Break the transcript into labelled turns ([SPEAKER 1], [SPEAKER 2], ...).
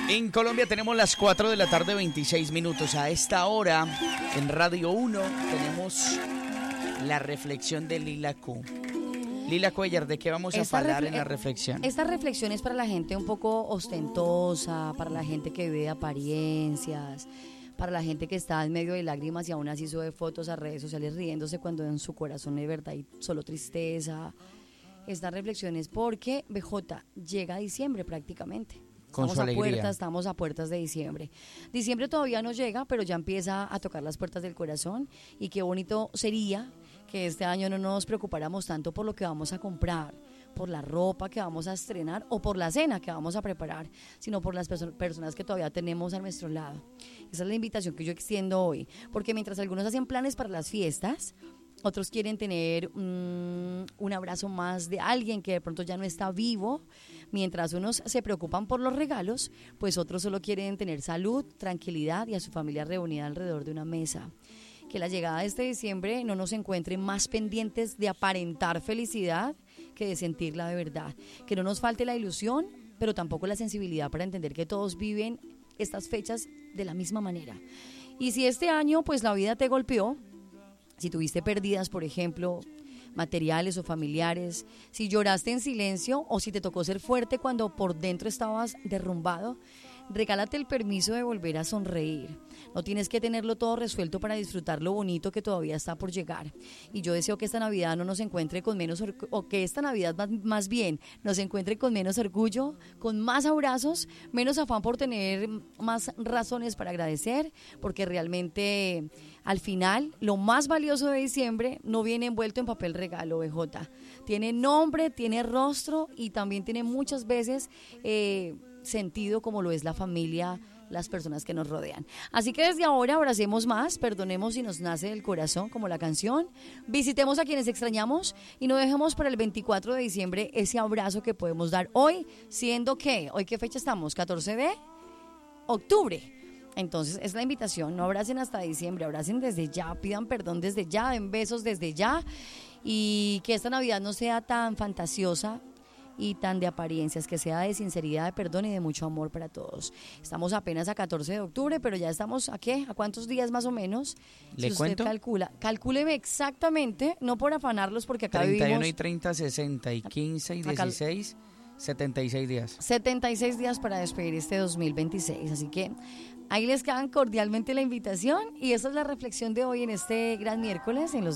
[SPEAKER 1] En Colombia tenemos las 4 de la tarde, 26 minutos. A esta hora, en Radio 1, tenemos la reflexión de Lila Q. Lila Cuellar, ¿de qué vamos a hablar en la reflexión?
[SPEAKER 2] Esta reflexión es para la gente un poco ostentosa, para la gente que vive de apariencias, para la gente que está en medio de lágrimas y aún así sube fotos a redes sociales riéndose cuando en su corazón de verdad hay solo tristeza. Esta reflexión es porque BJ llega a diciembre prácticamente. Estamos a puertas de diciembre. Diciembre todavía no llega, pero ya empieza a tocar las puertas del corazón y qué bonito sería que este año no nos preocupáramos tanto por lo que vamos a comprar, por la ropa que vamos a estrenar o por la cena que vamos a preparar, sino por las personas que todavía tenemos a nuestro lado. Esa es la invitación que yo extiendo hoy, porque mientras algunos hacen planes para las fiestas, otros quieren tener un abrazo más de alguien que de pronto ya no está vivo. Mientras unos se preocupan por los regalos, pues otros solo quieren tener salud, tranquilidad y a su familia reunida alrededor de una mesa. Que la llegada de este diciembre no nos encuentre más pendientes de aparentar felicidad que de sentirla de verdad. Que no nos falte la ilusión, pero tampoco la sensibilidad para entender que todos viven estas fechas de la misma manera. Y si este año pues la vida te golpeó, si tuviste pérdidas, por ejemplo, materiales o familiares, si lloraste en silencio o si te tocó ser fuerte cuando por dentro estabas derrumbado, regálate el permiso de volver a sonreír. No tienes que tenerlo todo resuelto para disfrutar lo bonito que todavía está por llegar. Y yo deseo que esta Navidad no nos encuentre con menos, o que esta Navidad más bien nos encuentre con menos orgullo, con más abrazos, menos afán por tener más razones para agradecer, porque realmente al final lo más valioso de diciembre no viene envuelto en papel regalo, BJ. Tiene nombre, tiene rostro y también tiene muchas veces sentido, como lo es la familia, las personas que nos rodean. Así que desde ahora abracemos más, perdonemos si nos nace del corazón, como la canción, visitemos a quienes extrañamos y no dejemos para el 24 de diciembre ese abrazo que podemos dar hoy, siendo que, ¿hoy qué fecha estamos? 14 de octubre. Entonces es la invitación, no abracen hasta diciembre, abracen desde ya, pidan perdón desde ya, den besos desde ya, y que esta Navidad no sea tan fantasiosa y tan de apariencias, que sea de sinceridad, de perdón y de mucho amor para todos. Estamos apenas a 14 de octubre, pero ya estamos ¿a qué? ¿A cuántos días más o menos?
[SPEAKER 1] ¿Le
[SPEAKER 2] si
[SPEAKER 1] cuento?
[SPEAKER 2] Usted calcúleme exactamente, no por afanarlos, porque acá
[SPEAKER 1] 31
[SPEAKER 2] vivimos...
[SPEAKER 1] y 30, 60 y 15 y 16, 76 días.
[SPEAKER 2] 76 días para despedir este 2026, así que ahí les quedan cordialmente la invitación y esa es la reflexión de hoy en este gran miércoles en los